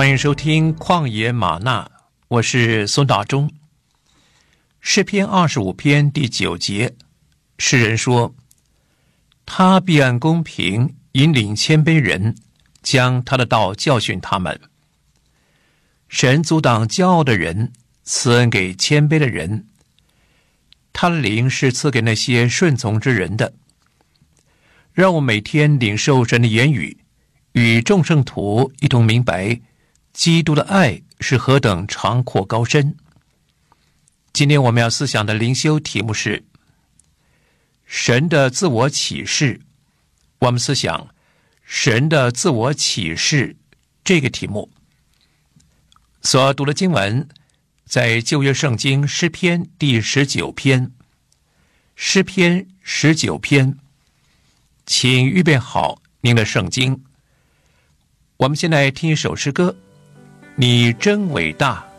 欢迎收听旷野吗哪，我是孙大中。诗篇25篇第9节，诗人说：他必按公平引领谦卑人，将他的道教训他们。神阻挡骄傲的人，赐恩给谦卑的人。他的灵是赐给那些顺从之人的。让我每天领受神的言语，与众圣徒一同明白基督的爱是何等长阔高深。今天我们要思想的灵修题目是神的自我启示。我们思想神的自我启示这个题目。所读的经文在旧约圣经诗篇第19篇。诗篇19篇，请预备好您的圣经。我们先来听一首诗歌，你真伟大。